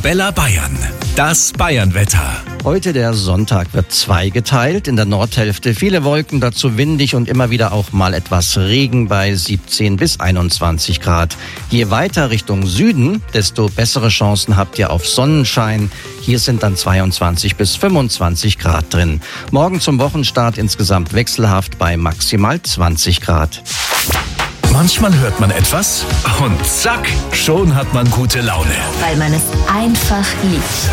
Arabella Bayern. Das Bayernwetter. Heute der Sonntag wird zweigeteilt. In der Nordhälfte viele Wolken, dazu windig und immer wieder auch mal etwas Regen bei 17 bis 21 Grad. Je weiter Richtung Süden, desto bessere Chancen habt ihr auf Sonnenschein. Hier sind dann 22 bis 25 Grad drin. Morgen zum Wochenstart insgesamt wechselhaft bei maximal 20 Grad. Manchmal hört man etwas und zack, schon hat man gute Laune. Weil man es einfach liebt.